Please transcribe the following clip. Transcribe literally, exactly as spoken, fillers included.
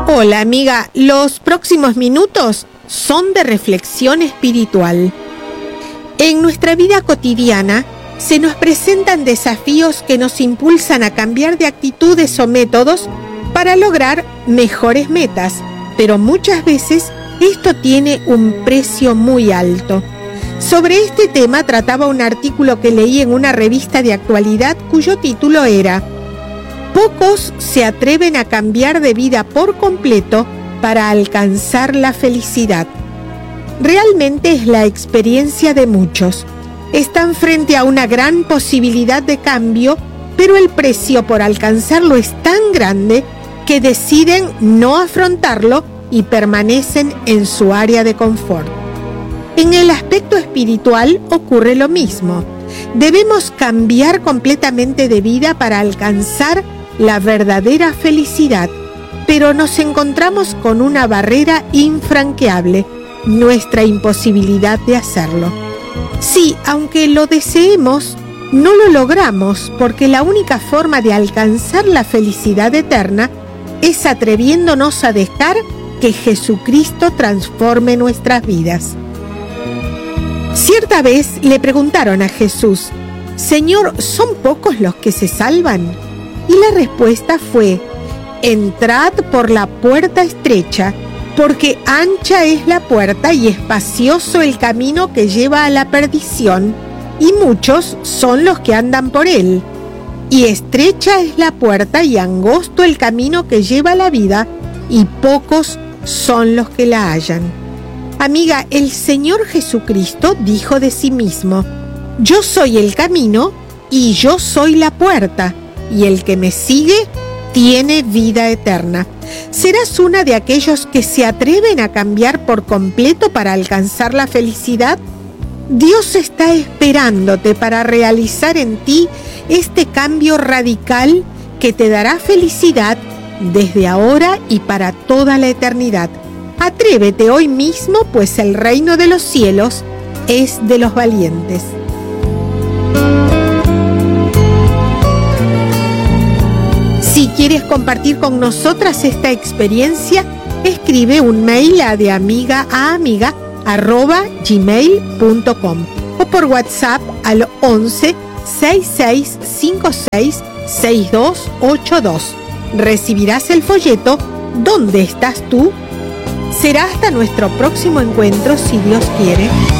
Hola amiga, los próximos minutos son de reflexión espiritual. En nuestra vida cotidiana se nos presentan desafíos que nos impulsan a cambiar de actitudes o métodos para lograr mejores metas, pero muchas veces esto tiene un precio muy alto. Sobre este tema trataba un artículo que leí en una revista de actualidad cuyo título era «Pocos se atreven a cambiar de vida por completo para alcanzar la felicidad». Realmente es la experiencia de muchos. Están frente a una gran posibilidad de cambio, pero el precio por alcanzarlo es tan grande que deciden no afrontarlo y permanecen en su área de confort. En el aspecto espiritual ocurre lo mismo. Debemos cambiar completamente de vida para alcanzar la verdadera felicidad, pero nos encontramos con una barrera infranqueable, nuestra imposibilidad de hacerlo. Sí, aunque lo deseemos, no lo logramos porque la única forma de alcanzar la felicidad eterna es atreviéndonos a dejar que Jesucristo transforme nuestras vidas. Cierta vez le preguntaron a Jesús: «Señor, ¿son pocos los que se salvan?». Y la respuesta fue: «Entrad por la puerta estrecha, porque ancha es la puerta y espacioso el camino que lleva a la perdición, y muchos son los que andan por él. Y estrecha es la puerta y angosto el camino que lleva a la vida, y pocos son los que la hallan». Amiga, el Señor Jesucristo dijo de sí mismo: «Yo soy el camino y yo soy la puerta, y el que me sigue tiene vida eterna». ¿Serás una de aquellos que se atreven a cambiar por completo para alcanzar la felicidad? Dios está esperándote para realizar en ti este cambio radical que te dará felicidad desde ahora y para toda la eternidad. Atrévete hoy mismo, pues el reino de los cielos es de los valientes. Si quieres compartir con nosotras esta experiencia, escribe un mail a de amiga a amiga arroba gmail punto com o por WhatsApp al once, sesenta y seis cincuenta y seis, sesenta y dos ochenta y dos. Recibirás el folleto ¿Dónde estás tú? Será hasta nuestro próximo encuentro, si Dios quiere.